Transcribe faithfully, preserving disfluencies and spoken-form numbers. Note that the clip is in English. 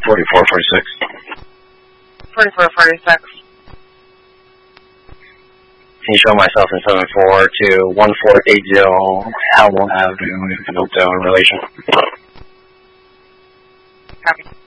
forty-four forty-six. forty-four forty-six. Can you show myself in seven four to one four eight zero Hamilton Avenue in Oakdale in relation? Copy.